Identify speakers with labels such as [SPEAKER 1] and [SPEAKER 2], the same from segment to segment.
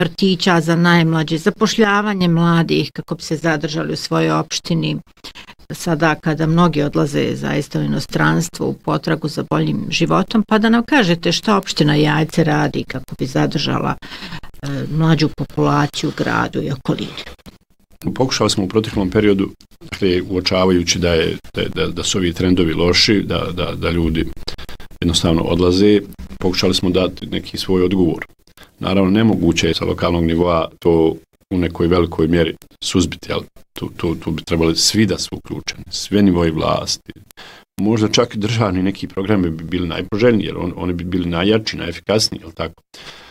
[SPEAKER 1] vrtića za najmlađe, zapošljavanje mladih kako bi se zadržali u svojoj opštini. Sada kada mnogi odlaze zaista u inostranstvo u potragu za boljim životom, pa da nam kažete šta opština Jajce radi kako bi zadržala mlađu populaciju u gradu i okolini.
[SPEAKER 2] Pokušali smo u proteklom periodu, dakle, uočavajući da su ovi trendovi loši, da ljudi jednostavno odlaze, pokušali smo dati neki svoj odgovor. Naravno, nemoguće je sa lokalnog nivoa to u nekoj velikoj mjeri suzbiti, ali tu bi trebali svi da su uključeni, sve nivoji vlasti. Možda čak državni neki programi bi bili najpoželjniji, jer oni bi bili najjači, najefikasniji, jel tako?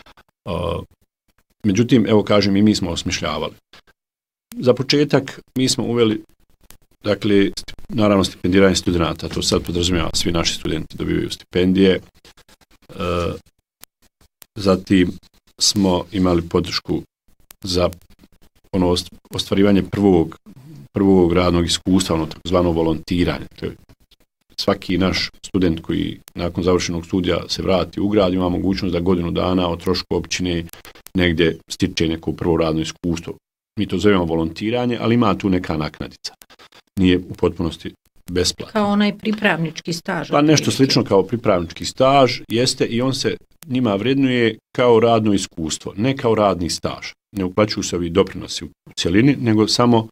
[SPEAKER 2] Međutim, evo kažem, i mi smo osmišljavali. Za početak mi smo uveli, dakle, naravno stipendiranje studenata, to sad podrazumijeva, svi naši studenti dobivaju stipendije. Zatim smo imali podršku za ostvarivanje prvog radnog iskustva, takozvano volontiranje. Svaki naš student koji nakon završenog studija se vrati u grad ima mogućnost da godinu dana o trošku općine negdje stiče neko prvo radno iskustvo. Mi to zovemo volontiranje, ali ima tu neka naknadica. Nije u potpunosti besplatno.
[SPEAKER 1] Kao onaj pripravnički staž.
[SPEAKER 2] Pa nešto slično kao pripravnički staž jeste i on se njima vrednuje kao radno iskustvo, ne kao radni staž. Ne uplaćuju se ovi doprinosi u cjelini, nego samo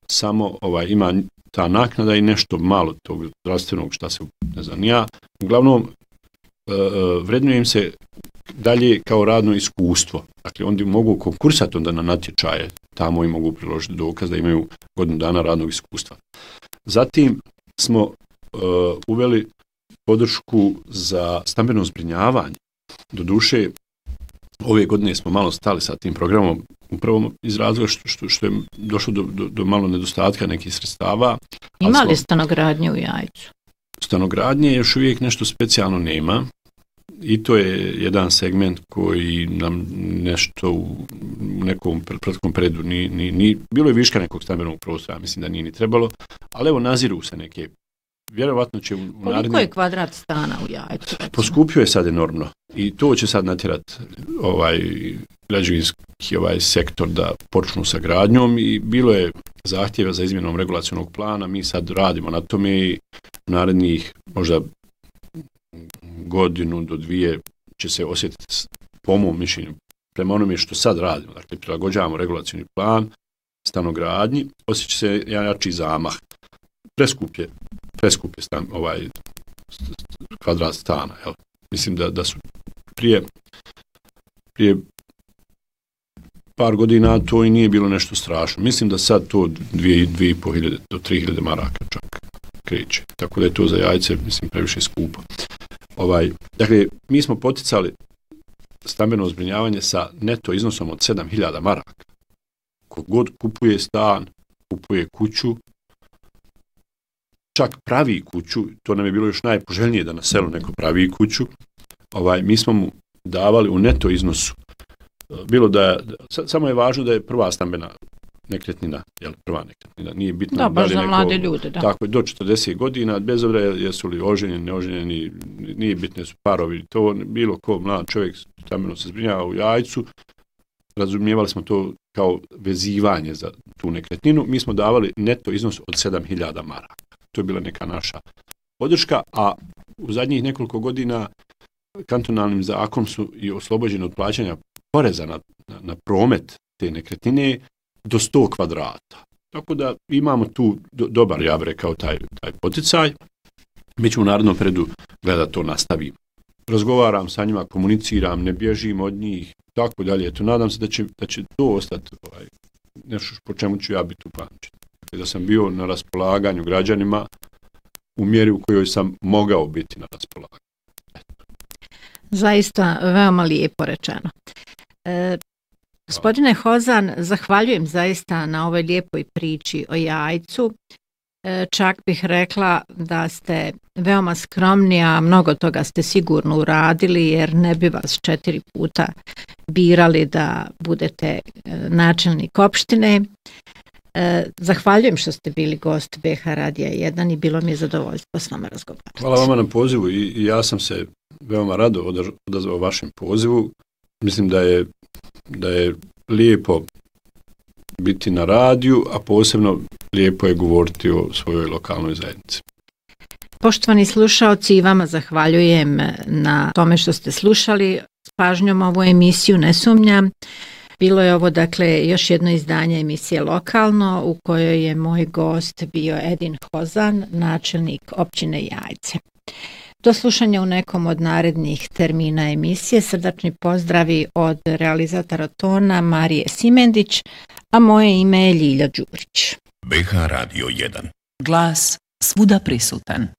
[SPEAKER 2] ima ta naknada i nešto malo tog zdravstvenog, šta se ne znam ja. Uglavnom, vrednuje im se dalje kao radno iskustvo. Dakle, oni mogu konkursati onda na natječaje, tamo i mogu priložiti dokaz da imaju godinu dana radnog iskustva. Zatim smo uveli podršku za stambeno zbrinjavanje. Doduše, ove godine smo malo stali sa tim programom, upravo iz razloga što je došlo do malo nedostatka nekih sredstava.
[SPEAKER 1] Ima li stanogradnje u Jajcu?
[SPEAKER 2] Stanogradnje još uvijek nešto specijalno nema i to je jedan segment koji nam nešto u nekom prethodnom periodu bilo je viška nekog stambenog prostora, mislim da nije ni trebalo, ali evo naziru se neke. Vjerovatno će u narednim...
[SPEAKER 1] Koliko je kvadrat stana u Jajcu?
[SPEAKER 2] Poskupio je sad enormno i to će sad natjerati građevinski sektor da počnu sa gradnjom i bilo je zahtjeva za izmjenom regulacionog plana. Mi sad radimo na tome i narednih možda godinu do dvije će se osjetiti, po mom mišljenju, prema onome što sad radimo. Dakle, prilagođavamo regulacioni plan stanogradnji, osjeća se jači zamah. Preskup je stan, kvadrat stana. Jel? Mislim da su prije par godina to i nije bilo nešto strašno. Mislim da sad to 2.500 do 3.000 maraka čak kreće. Tako da je to za Jajce, mislim, previše skupo. Dakle, mi smo poticali stambeno zbrinjavanje sa neto iznosom od 7.000 maraka. Kogod kupuje stan, kupuje kuću, čak pravi kuću, to nam je bilo još najpoželjnije da na selu neko pravi kuću, mi smo mu davali u neto iznosu. Bilo samo je važno da je prva stambena nekretnina, prva nekretnina, nije bitno.
[SPEAKER 1] Da, baš za mlade ljude, da.
[SPEAKER 2] Tako je, do 40 godina, bez obzira jesu li oženjeni, neoženjeni, nije bitno su parovi, to bilo ko mlad čovjek stambeno se zbrinjava u Jajcu, razumijevali smo to kao vezivanje za tu nekretninu, mi smo davali neto iznos od 7.000 maraka. To je bila neka naša podrška, a u zadnjih nekoliko godina kantonalnim zakonom su i oslobođeni od plaćanja poreza na promet te nekretnine do 100 kvadrata. Tako da imamo tu dobar, ja bih rekao, taj poticaj. Mi ćemo u narednom periodu gledati to nastavimo. Razgovaram sa njima, komuniciram, ne bježim od njih, tako dalje. Eto, nadam se da će to ostati nešto po čemu ću ja biti upamćen. Da sam bio na raspolaganju građanima u mjeri u kojoj sam mogao biti na raspolaganju.
[SPEAKER 1] Zaista veoma lijepo rečeno. Gospodine Hozan, zahvaljujem zaista na ovoj lijepoj priči o Jajcu. Čak bih rekla da ste veoma skromni, a mnogo toga ste sigurno uradili, jer ne bi vas 4 puta birali da budete načelnik opštine. Zahvaljujem što ste bili gost BH Radija 1 i bilo mi je zadovoljstvo s vama razgovarati.
[SPEAKER 2] Hvala vama na pozivu i ja sam se veoma rado odazvao vašem pozivu. mislim da je lijepo biti na radiju, a posebno lijepo je govoriti o svojoj lokalnoj zajednici.
[SPEAKER 1] Poštovani slušaoci, i vama zahvaljujem na tome što ste slušali s pažnjom ovu emisiju, ne sumnjam. Bilo je ovo, dakle, još jedno izdanje emisije Lokalno, u kojoj je moj gost bio Edin Hozan, načelnik općine Jajce. Do slušanja u nekom od narednih termina emisije. Srdačni pozdravi od realizatora tona Marije Simendić, a moje ime je Ljilja Đurić.
[SPEAKER 3] BH Radio 1.
[SPEAKER 4] Glas svuda prisutan.